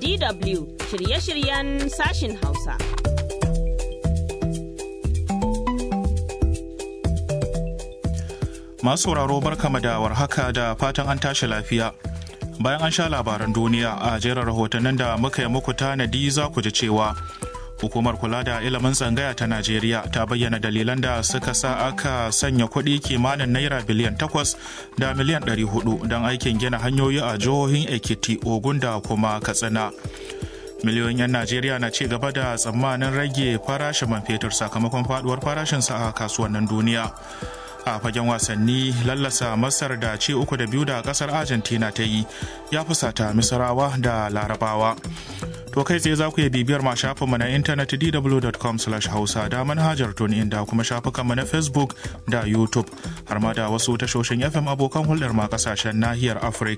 DW shirye-shiryen sashin Hausa. Masu sauraro barkama da warhaka da fatan an tashi lafiya. Bayan an sha labaran duniya a jerin rahotannin da muka yi muku tanadi za ku ji cewa hukumar kula da ilimin tsangaya ta Najeriya ta bayyana dalilan da suka sa aka sanya kuɗi kimanin naira biliyan 8 da miliyan 400 don aikin gina hanyoyi a jihohin Ekiti, Ogun da kuma Katsina. Miliyoyin 'yan Najeriya na ci gaba da tsammanin rage farashin man fetur sakamakon faduwar farashinsa a kasuwannin duniya. A fagen wasanni, lallasa Masar da ci 3-2 da kasar Argentina ta yi ya fusata Misrawa da Larabawa. To kai tsaye za ku iya bibiyar ma shafinmu na intanet dw.com/hausa da manhajar TuneIn da kuma shafukanmu na Facebook da YouTube har ma da wasu tashoshin FM abokan hulɗar ma kasashen nahiyar Afirka.